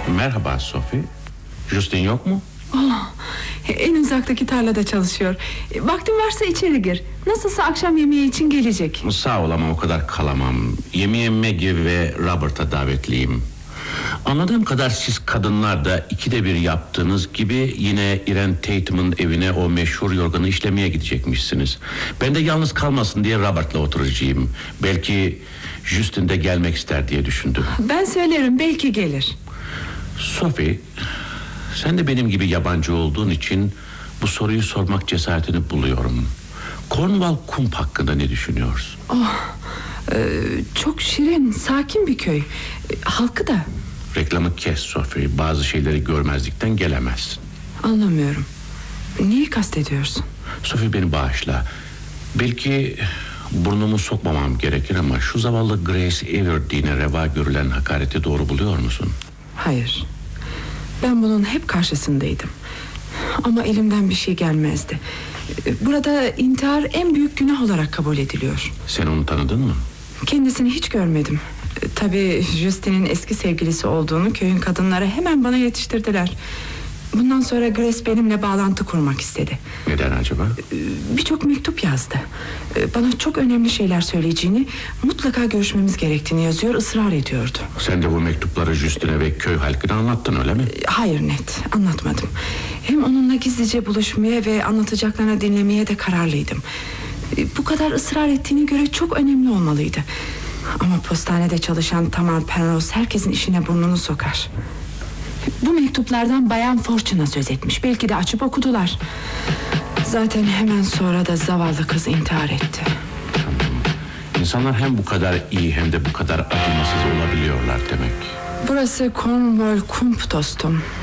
Merhaba Sophie. Justin yok mu? Oh, en uzaktaki tarlada çalışıyor. Vaktin varsa içeri gir. Nasılsa akşam yemeği için gelecek. Sağ ol ama o kadar kalamam. Yemeğe Maggie ve Robert'a davetliyim. Anladığım kadar siz kadınlar da 2'de 1 yaptığınız gibi yine Irene Tatum'un evine o meşhur yorganı işlemeye gidecekmişsiniz. Ben de yalnız kalmasın diye Robert'la oturacağım. Belki Justin de gelmek ister diye düşündüm. Ben söylerim, belki gelir. Sophie, sen de benim gibi yabancı olduğun için bu soruyu sormak cesaretini buluyorum. Cornwall Kump hakkında ne düşünüyorsun? Çok şirin, sakin bir köy. Halkı da. Reklamı kes Sophie. Bazı şeyleri görmezlikten gelemezsin. Anlamıyorum. Neyi kastediyorsun? Sophie, beni bağışla. Belki burnumu sokmamam gerekir ama şu zavallı Grace Everdene'e reva görülen hakareti doğru buluyor musun? Hayır. Ben bunun hep karşısındaydım. Ama elimden bir şey gelmezdi. Burada intihar en büyük günah olarak kabul ediliyor. Sen onu tanıdın mı? Kendisini hiç görmedim. Tabii Justin'in eski sevgilisi olduğunu köyün kadınları hemen bana yetiştirdiler. Bundan sonra Grace benimle bağlantı kurmak istedi. Neden acaba? Birçok mektup yazdı. Bana çok önemli şeyler söyleyeceğini, mutlaka görüşmemiz gerektiğini yazıyor, ısrar ediyordu. Sen de bu mektupları Justin'e ve köy halkına anlattın, öyle mi? Hayır, net anlatmadım. Hem onunla gizlice buluşmaya ve anlatacaklarını dinlemeye de kararlıydım. Bu kadar ısrar ettiğine göre çok önemli olmalıydı. Ama postanede çalışan Tamar Penrose herkesin işine burnunu sokar. Bu mektuplardan Bayan Fortune'a söz etmiş. Belki de açıp okudular. Zaten hemen sonra da zavallı kız intihar etti. İnsanlar hem bu kadar iyi hem de bu kadar acımasız olabiliyorlar demek. Burası Cornwall Kump dostum.